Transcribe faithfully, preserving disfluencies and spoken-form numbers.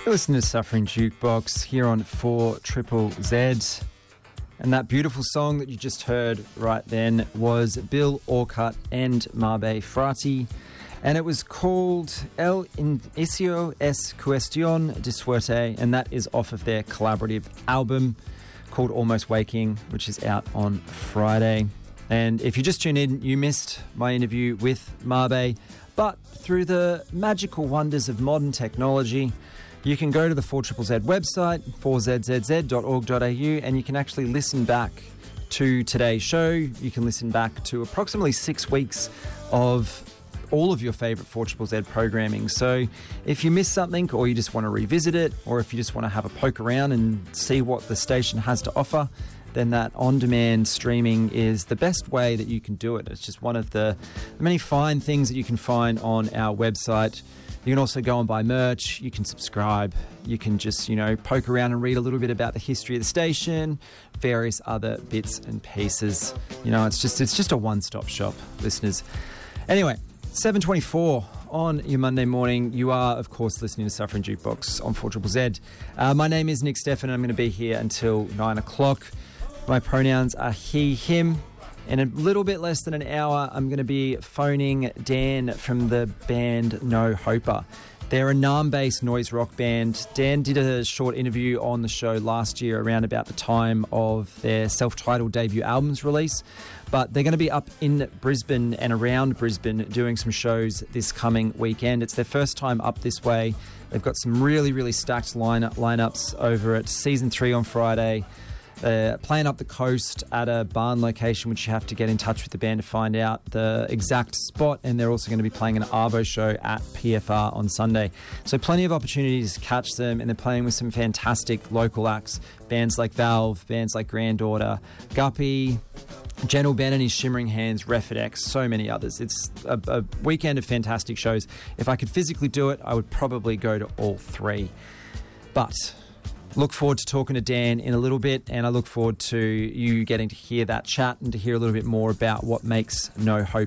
You're listening to Suffering Jukebox here on four Triple Z. And that beautiful song that you just heard right then was Bill Orcutt and Mabe Frati. And it was called El Inicio es Cuestión de Suerte. And that is off of their collaborative album called Almost Waking, which is out on Friday. And if you just tuned in, you missed my interview with Mabe. But through the magical wonders of modern technology, you can go to the four Z Z Z website, four z z z dot org dot a u, and you can actually listen back to today's show. You can listen back to approximately six weeks of all of your favourite four Z Z Z programming. So if you missed something, or you just want to revisit it, or if you just want to have a poke around and see what the station has to offer, then that on-demand streaming is the best way that you can do it. It's just one of the many fine things that you can find on our website. You can also go and buy merch, you can subscribe, you can just, you know, poke around and read a little bit about the history of the station, various other bits and pieces. You know, it's just it's just a one-stop shop, listeners. Anyway, seven twenty-four on your Monday morning. You are, of course, listening to Suffering Jukebox on four Z Z Z. Uh, my name is Nick Steffen, and I'm going to be here until nine o'clock. My pronouns are he, him. In a little bit less than an hour, I'm going to be phoning Dan from the band No Hoper. They're a Naarm-based noise rock band. Dan did a short interview on the show last year around about the time of their self-titled debut album's release. But they're going to be up in Brisbane and around Brisbane doing some shows this coming weekend. It's their first time up this way. They've got some really, really stacked line lineups over at Season three on Friday. Uh, playing up the coast at a barn location, which you have to get in touch with the band to find out the exact spot, and they're also going to be playing an Arvo show at P F R on Sunday. So plenty of opportunities to catch them, and they're playing with some fantastic local acts, bands like Valve, bands like Granddaughter, Guppy, Gentle Ben and his Shimmering Hands, Refidex, so many others. It's a, a weekend of fantastic shows. If I could physically do it, I would probably go to all three. But look forward to talking to Dan in a little bit, and I look forward to you getting to hear that chat and to hear a little bit more about what makes No Hoper